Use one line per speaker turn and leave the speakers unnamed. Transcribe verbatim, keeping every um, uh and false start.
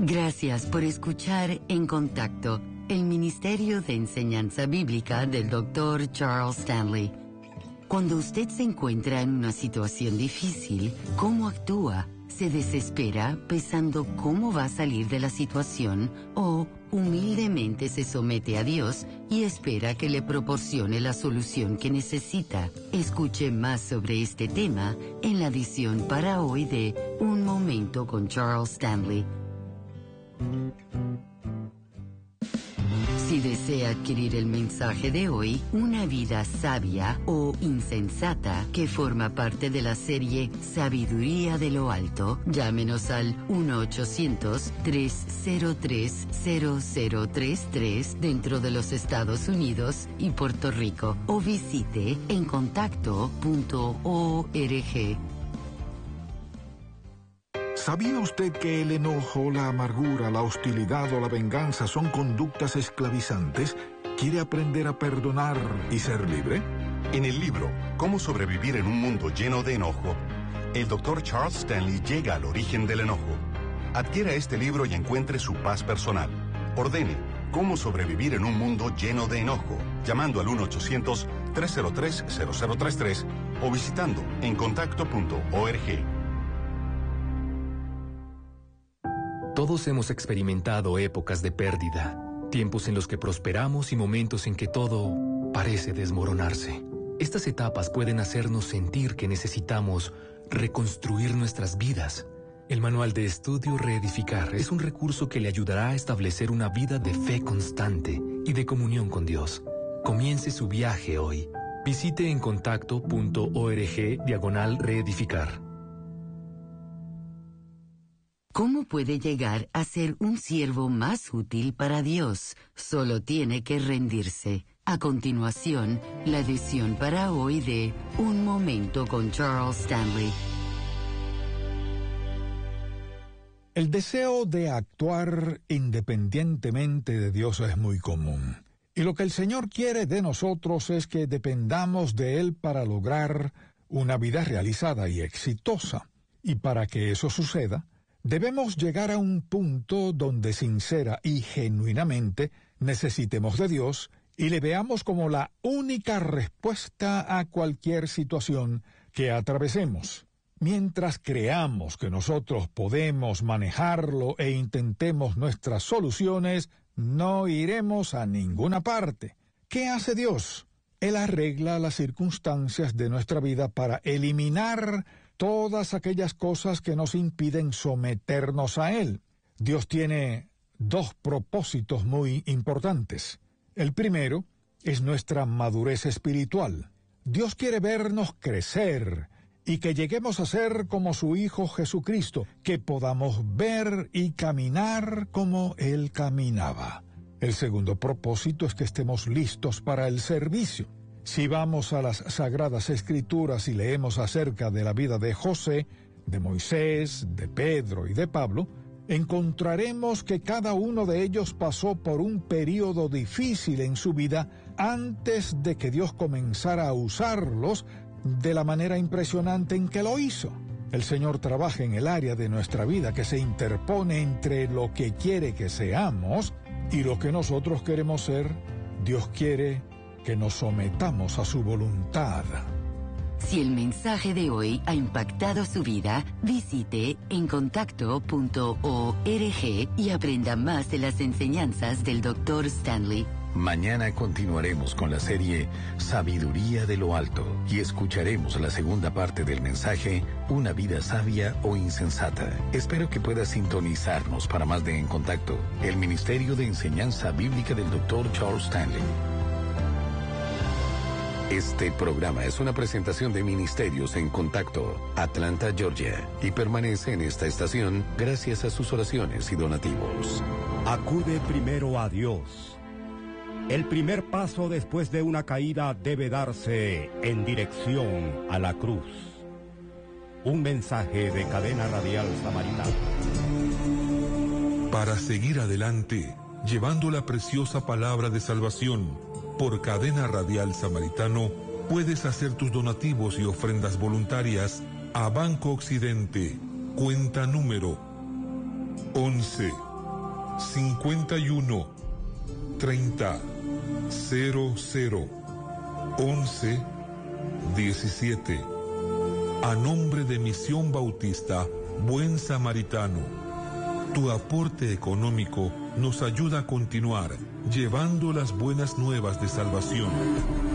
Gracias por escuchar En Contacto, el Ministerio de Enseñanza Bíblica del doctor Charles Stanley. Cuando usted se encuentra en una situación difícil, ¿cómo actúa? ¿Se desespera pensando cómo va a salir de la situación o humildemente se somete a Dios y espera que le proporcione la solución que necesita? Escuche más sobre este tema en la edición para hoy de Un Momento con Charles Stanley. Si desea adquirir el mensaje de hoy, Una vida sabia o insensata, que forma parte de la serie Sabiduría de lo Alto, llámenos al uno ochocientos, tres cero tres, cero cero tres tres dentro de los Estados Unidos y Puerto Rico o visite en contacto punto org.
¿Sabía usted que el enojo, la amargura, la hostilidad o la venganza son conductas esclavizantes? ¿Quiere aprender a perdonar y ser libre?
En el libro Cómo sobrevivir en un mundo lleno de enojo, el doctor Charles Stanley llega al origen del enojo. Adquiera este libro y encuentre su paz personal. Ordene Cómo sobrevivir en un mundo lleno de enojo, llamando al uno ochocientos, tres cero tres, cero cero tres tres o visitando en contacto punto org.
Todos hemos experimentado épocas de pérdida, tiempos en los que prosperamos y momentos en que todo parece desmoronarse. Estas etapas pueden hacernos sentir que necesitamos reconstruir nuestras vidas. El manual de estudio Reedificar es un recurso que le ayudará a establecer una vida de fe constante y de comunión con Dios. Comience su viaje hoy. Visite en contacto punto org diagonal reedificar.
¿Cómo puede llegar a ser un siervo más útil para Dios? Solo tiene que rendirse. A continuación, la edición para hoy de Un Momento con Charles Stanley.
El deseo de actuar independientemente de Dios es muy común. Y lo que el Señor quiere de nosotros es que dependamos de Él para lograr una vida realizada y exitosa. Y para que eso suceda, debemos llegar a un punto donde sincera y genuinamente necesitemos de Dios y le veamos como la única respuesta a cualquier situación que atravesemos. Mientras creamos que nosotros podemos manejarlo e intentemos nuestras soluciones, no iremos a ninguna parte. ¿Qué hace Dios? Él arregla las circunstancias de nuestra vida para eliminar todas aquellas cosas que nos impiden someternos a Él. Dios tiene dos propósitos muy importantes. El primero es nuestra madurez espiritual. Dios quiere vernos crecer y que lleguemos a ser como su Hijo Jesucristo, que podamos ver y caminar como Él caminaba. El segundo propósito es que estemos listos para el servicio. Si vamos a las Sagradas Escrituras y leemos acerca de la vida de José, de Moisés, de Pedro y de Pablo, encontraremos que cada uno de ellos pasó por un período difícil en su vida antes de que Dios comenzara a usarlos de la manera impresionante en que lo hizo. El Señor trabaja en el área de nuestra vida que se interpone entre lo que quiere que seamos y lo que nosotros queremos ser. Dios quiere que nos sometamos a su voluntad.
Si el mensaje de hoy ha impactado su vida, visite en contacto punto org y aprenda más de las enseñanzas del doctor Stanley.
Mañana continuaremos con la serie Sabiduría de lo Alto y escucharemos la segunda parte del mensaje Una vida sabia o insensata. Espero que pueda sintonizarnos para más de En Contacto, el Ministerio de Enseñanza Bíblica del doctor Charles Stanley. Este programa es una presentación de Ministerios en Contacto, Atlanta, Georgia, y permanece en esta estación gracias a sus oraciones y donativos.
Acude primero a Dios. El primer paso después de una caída debe darse en dirección a la cruz. Un mensaje de Cadena Radial Samaritana.
Para seguir adelante, llevando la preciosa palabra de salvación, por Cadena Radial Samaritano, puedes hacer tus donativos y ofrendas voluntarias a Banco Occidente, cuenta número once, cincuenta y uno, treinta, cero cero, once, diecisiete. A nombre de Misión Bautista Buen Samaritano, tu aporte económico nos ayuda a continuar llevando las buenas nuevas de salvación.